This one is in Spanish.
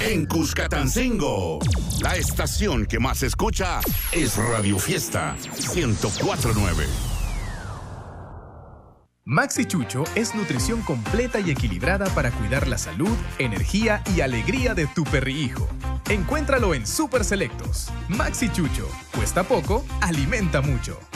en Cuscatancingo. La estación que más se escucha es Radio Fiesta 104.9. Maxi Chucho es nutrición completa y equilibrada para cuidar la salud, energía y alegría de tu perrihijo. Encuéntralo en Super Selectos. Maxi Chucho, cuesta poco, alimenta mucho.